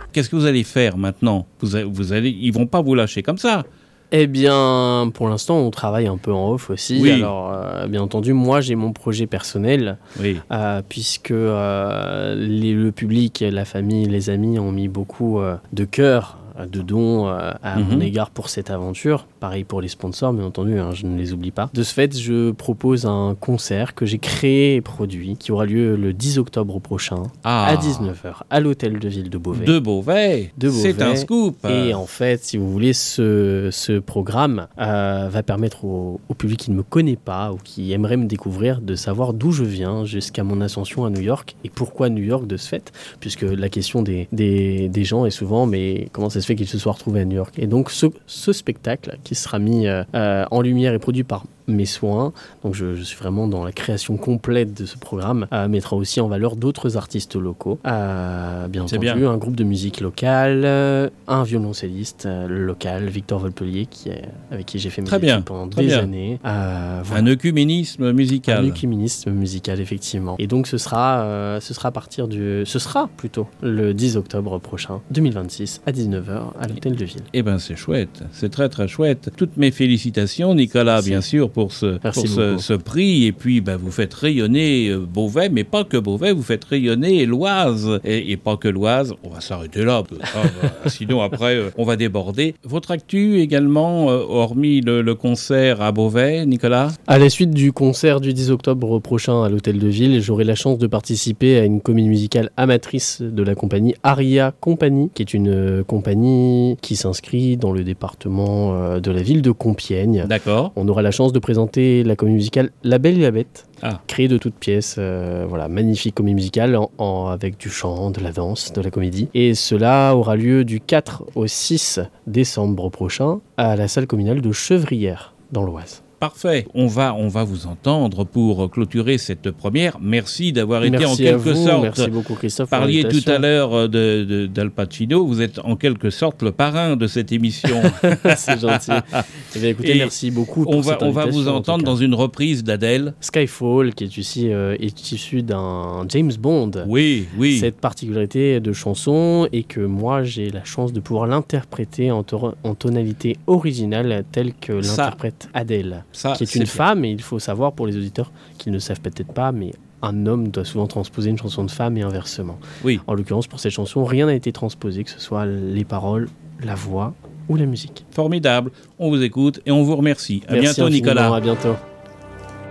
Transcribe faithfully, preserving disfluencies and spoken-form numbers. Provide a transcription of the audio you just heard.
Qu'est-ce que vous allez faire maintenant ? vous, vous allez, Ils ne vont pas vous lâcher comme ça. Eh bien, pour l'instant, on travaille un peu en off aussi. Oui. Alors, euh, bien entendu, moi, j'ai mon projet personnel, oui. euh, puisque euh, les, le public, la famille, les amis ont mis beaucoup euh, de cœur, de dons euh, à mm-hmm. mon égard pour cette aventure. Pareil pour les sponsors, bien entendu, hein, je ne les oublie pas. De ce fait, je propose un concert que j'ai créé et produit, qui aura lieu le dix octobre prochain, ah. à dix-neuf heures, à l'Hôtel de Ville de Beauvais. De Beauvais, de Beauvais. C'est un scoop. Et en fait, si vous voulez, ce, ce programme euh, va permettre au, au public qui ne me connaît pas ou qui aimerait me découvrir de savoir d'où je viens jusqu'à mon ascension à New York et pourquoi New York de ce fait, puisque la question des, des, des gens est souvent, mais comment ça se fait qu'ils se soient retrouvés à New York ? Et donc, ce, ce spectacle qui sera mis euh, en lumière et produit par mes soins, donc je, je suis vraiment dans la création complète de ce programme, euh, mettra aussi en valeur d'autres artistes locaux, euh, bien C'est entendu, bien. un groupe de musique locale, euh, un violoncelliste euh, local, Victor Volpelier, qui est, avec qui j'ai fait mes Très études bien. pendant Très des bien. années. Euh, voilà. Un œcuménisme musical. Un œcuménisme musical, effectivement. Et donc ce sera, euh, ce sera à partir du, ce sera plutôt le dix octobre prochain, deux mille vingt-six, à dix-neuf heures, à l'Hôtel de Ville. Eh ben c'est chouette, c'est très très chouette. Toutes mes félicitations, Nicolas, Merci. bien sûr, pour ce, pour ce, ce prix. Et puis, ben, vous faites rayonner Beauvais, mais pas que Beauvais, vous faites rayonner l'Oise. Et, et pas que l'Oise. On va s'arrêter là, ah, bah, sinon après, on va déborder. Votre actu également, hormis le, le concert à Beauvais, Nicolas ? À la suite du concert du dix octobre prochain à l'Hôtel de Ville, j'aurai la chance de participer à une comédie musicale amatrice de la compagnie Aria Company, qui est une compagnie qui s'inscrit dans le département de la ville de Compiègne. D'accord. On aura la chance de présenter la comédie musicale La Belle et la Bête, ah. créée de toutes pièces. Euh, voilà, magnifique comédie musicale en, en, avec du chant, de la danse, de la comédie. Et cela aura lieu du quatre au six décembre prochain à la salle communale de Chevrières, dans l'Oise. Parfait. On va, on va vous entendre pour clôturer cette première. Merci d'avoir été Merci en quelque vous. sorte. Merci beaucoup, Christophe. Parliez tout à l'heure de, de, d'Al Pacino. Vous êtes en quelque sorte le parrain de cette émission. C'est gentil. Eh bien, écoutez, et merci beaucoup. Pour on va, cette on va vous entendre dans une reprise d'Adèle. Skyfall, qui est ici euh, est issu d'un James Bond. Oui, oui. Cette particularité de chanson et que moi j'ai la chance de pouvoir l'interpréter en, to- en tonalité originale telle que Ça. l'interprète Adèle. Ça, qui est une femme, et il faut savoir pour les auditeurs qui ne le savent peut-être pas, mais un homme doit souvent transposer une chanson de femme et inversement. Oui. En l'occurrence, pour cette chanson, rien n'a été transposé, que ce soit les paroles, la voix ou la musique. Formidable. On vous écoute et on vous remercie. À Merci bientôt, Nicolas. À bientôt.